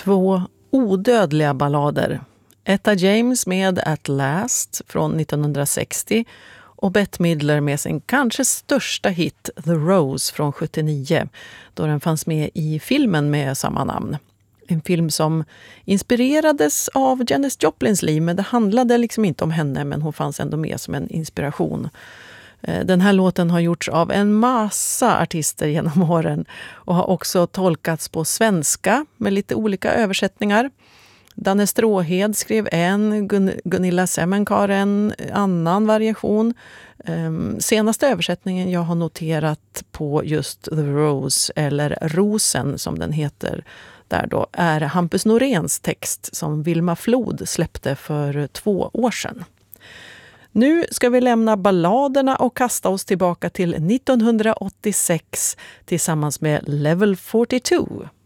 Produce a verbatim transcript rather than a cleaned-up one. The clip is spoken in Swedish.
Två odödliga ballader. Etta James med At Last från nittonhundrasextio och Bette Midler med sin kanske största hit The Rose från sjuttionio, då den fanns med i filmen med samma namn. En film som inspirerades av Janis Joplins liv, men det handlade liksom inte om henne, men hon fanns ändå med som en inspiration. Den här låten har gjorts av en massa artister genom åren och har också tolkats på svenska med lite olika översättningar. Danne Stråhed skrev en, Gun- Gunilla Semmenkar en annan variation. Um, senaste översättningen jag har noterat på just The Rose, eller Rosen som den heter där då, är Hampus Noréns text som Vilma Flod släppte för två år sedan. Nu ska vi lämna balladerna och kasta oss tillbaka till nittonhundraåttiosex tillsammans med Level fyrtiotvå.